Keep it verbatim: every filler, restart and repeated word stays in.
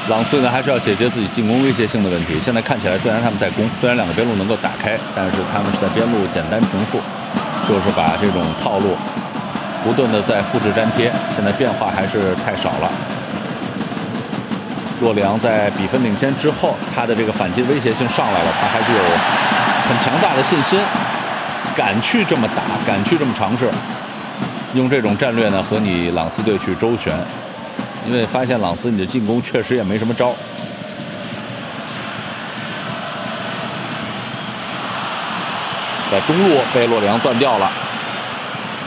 朗斯呢还是要解决自己进攻威胁性的问题。现在看起来，虽然他们在攻，虽然两个边路能够打开，但是他们是在边路简单重复，就是把这种套路不断的在复制粘贴。现在变化还是太少了。洛里昂在比分领先之后，他的这个反击威胁性上来了，他还是有很强大的信心，敢去这么打，敢去这么尝试，用这种战略呢和你朗斯队去周旋。因为发现朗斯你的进攻确实也没什么招，在中路被洛里昂断掉了。